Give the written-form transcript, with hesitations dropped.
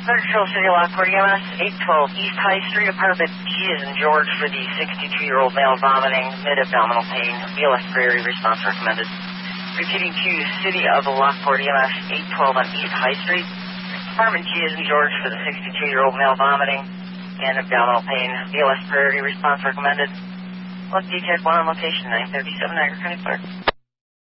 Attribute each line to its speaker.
Speaker 1: Central City Lockport EMS, 812 East High Street, apartment G as in George for the 62-year-old male vomiting, mid-abdominal pain, BLS priority response recommended. Repeating to City of Lockport EMS, 812 on East High Street, apartment G as in George for the 62-year-old male vomiting and abdominal pain, BLS priority response recommended. Look, DTEC 1 on location, 937 Niagara County Park.